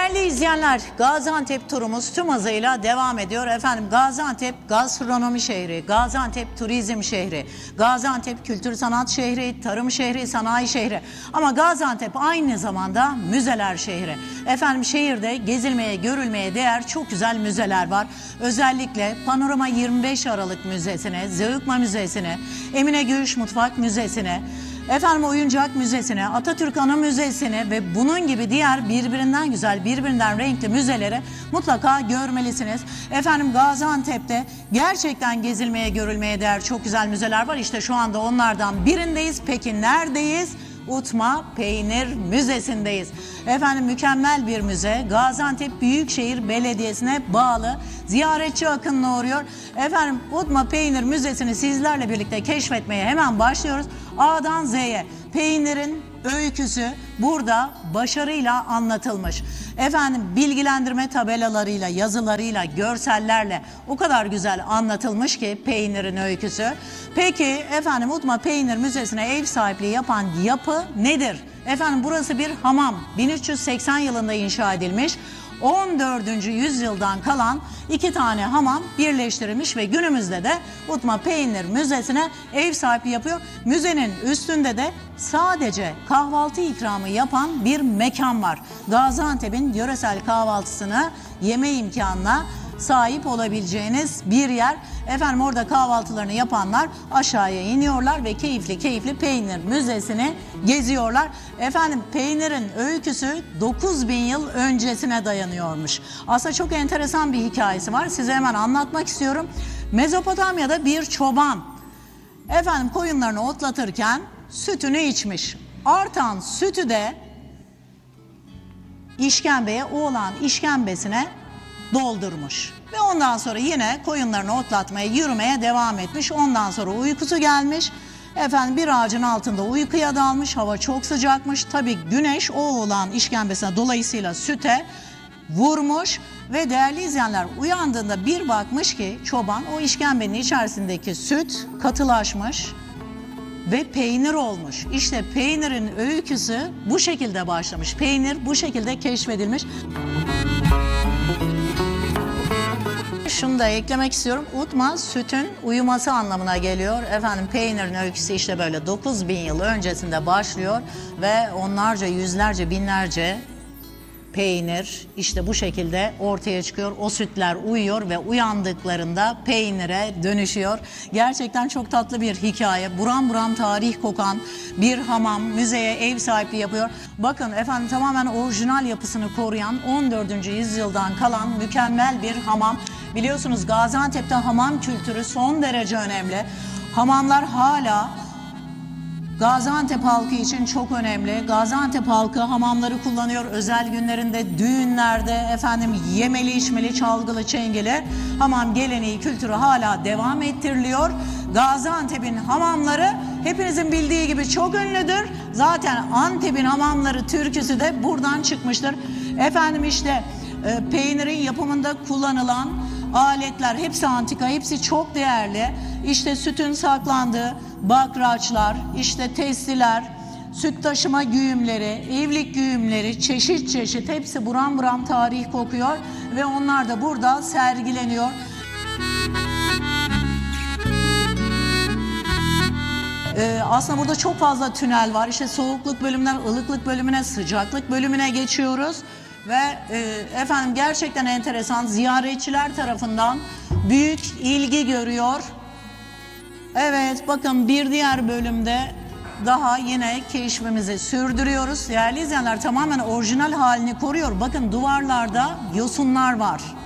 Değerli izleyenler, Gaziantep turumuz tüm hızıyla devam ediyor. Efendim, Gaziantep gastronomi şehri, Gaziantep turizm şehri, Gaziantep kültür sanat şehri, tarım şehri, sanayi şehri. Ama Gaziantep aynı zamanda müzeler şehri. Efendim, şehirde gezilmeye, görülmeye değer çok güzel müzeler var. Özellikle Panorama 25 Aralık Müzesi'ne, Zeugma Müzesi'ne, Emine Gümüş Mutfak Müzesi'ne, efendim Oyuncak Müzesi'ne, Atatürk Ana Müzesi'ne ve bunun gibi diğer birbirinden güzel, birbirinden renkli müzeleri mutlaka görmelisiniz. Efendim, Gaziantep'te gerçekten gezilmeye, görülmeye değer çok güzel müzeler var. İşte şu anda onlardan birindeyiz. Peki neredeyiz? Utma Peynir Müzesi'ndeyiz. Efendim, mükemmel bir müze. Gaziantep Büyükşehir Belediyesi'ne bağlı. Ziyaretçi akınına uğruyor. Efendim, Utma Peynir Müzesi'ni sizlerle birlikte keşfetmeye hemen başlıyoruz. A'dan Z'ye peynirin öyküsü burada başarıyla anlatılmış. Efendim, bilgilendirme tabelalarıyla, yazılarıyla, görsellerle o kadar güzel anlatılmış ki peynirin öyküsü. Peki efendim, Utma Peynir Müzesi'ne ev sahipliği yapan yapı nedir? Efendim, burası bir hamam. 1380 yılında inşa edilmiş. 14. yüzyıldan kalan 2 tane hamam birleştirilmiş ve günümüzde de Utma Peynir Müzesi'ne ev sahipliği yapıyor. Müzenin üstünde de sadece kahvaltı ikramı yapan bir mekan var. Gaziantep'in yöresel kahvaltısını yeme imkanına sahip olabileceğiniz bir yer. Efendim, orada kahvaltılarını yapanlar aşağıya iniyorlar ve keyifli keyifli Peynir Müzesi'ni geziyorlar. Efendim, peynirin öyküsü 9000 yıl öncesine dayanıyormuş. Aslında çok enteresan bir hikayesi var. Size hemen anlatmak istiyorum. Mezopotamya'da bir çoban efendim koyunlarını otlatırken sütünü içmiş. Artan sütü de işkembeye, oğlan işkembesine doldurmuş. Ve ondan sonra yine koyunlarını otlatmaya, yürümeye devam etmiş. Ondan sonra uykusu gelmiş. Efendim, bir ağacın altında uykuya dalmış. Hava çok sıcakmış. Tabii güneş o oğlan işkembesine, dolayısıyla süte vurmuş. Ve değerli izleyenler, uyandığında bir bakmış ki çoban, o işkembenin içerisindeki süt katılaşmış ve peynir olmuş. İşte peynirin öyküsü bu şekilde başlamış. Peynir bu şekilde keşfedilmiş. Şunu da eklemek istiyorum. Utma, sütün uyuması anlamına geliyor. Efendim, peynirin öyküsü işte böyle 9000 yıl öncesinde başlıyor ve onlarca, yüzlerce, binlerce peynir işte bu şekilde ortaya çıkıyor. O sütler uyuyor ve uyandıklarında peynire dönüşüyor. Gerçekten çok tatlı bir hikaye. Buram buram tarih kokan bir hamam müzeye ev sahipliği yapıyor. Bakın efendim, tamamen orijinal yapısını koruyan 14. yüzyıldan kalan mükemmel bir hamam. Biliyorsunuz, Gaziantep'te hamam kültürü son derece önemli. Hamamlar hala Gaziantep halkı için çok önemli. Gaziantep halkı hamamları kullanıyor. Özel günlerinde, düğünlerde, efendim yemeli, içmeli, çalgılı, çengeli hamam geleneği, kültürü hala devam ettiriliyor. Gaziantep'in hamamları hepinizin bildiği gibi çok ünlüdür. Zaten Antep'in hamamları türküsü de buradan çıkmıştır. Efendim, işte peynirin yapımında kullanılan aletler hepsi antika, hepsi çok değerli. İşte sütün saklandığı bakraçlar, işte testiler, süt taşıma güğümleri, evlilik güğümleri, çeşit çeşit hepsi buram buram tarih kokuyor ve onlar da burada sergileniyor. Aslında burada çok fazla tünel var. İşte soğukluk bölümünden ılıklık bölümüne, sıcaklık bölümüne geçiyoruz. Ve efendim, gerçekten enteresan, ziyaretçiler tarafından büyük ilgi görüyor. Evet, bakın bir diğer bölümde daha yine keşfimizi sürdürüyoruz. Değerli izleyenler, tamamen orijinal halini koruyor. Bakın, duvarlarda yosunlar var.